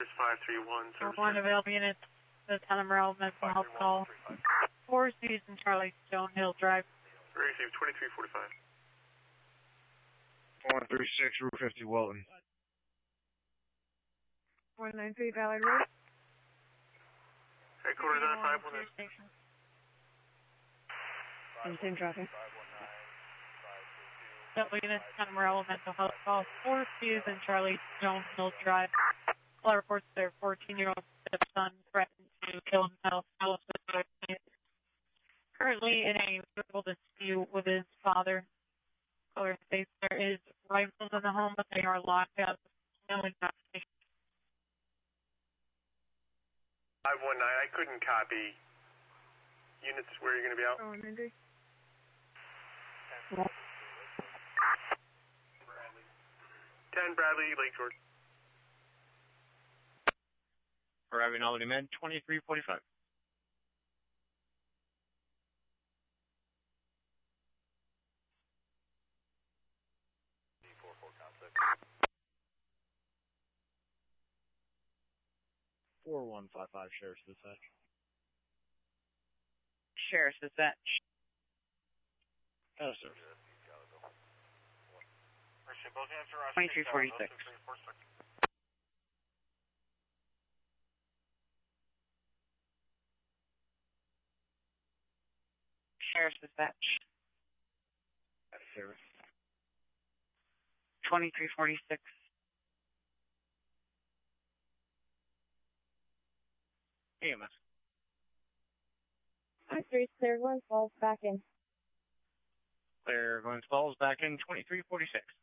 531. One available units, the town of Merrill Mental Health Call. 4 Susan Charlie Stonehill Drive. Receive 2345. 136 Route 50 Welton. 193 Valley Road. Headquarters on 519. Same traffic. Double units, town of Merrill Mental Health Call. 4 Susan Charlie Stonehill Drive. All reports their 14-year-old stepson threatened to kill himself. Currently in a verbal dispute with his father. Caller states there is rifles in the home, but they are locked up. No investigation. 519, I couldn't copy. Units, where are you going to be out? Oh, Mindy. 10 Bradley, Lake George. Arriving Albany Med, 2345. Contact. 4155 Sheriff's Dispatch. Sheriff's Dispatch. Yes, sir. 2346. Sheriff's Dispatch. Yes, sir. 2346. EMS. I-3 clear, Glens Falls, back in. Clear Glens Falls, back in 2346.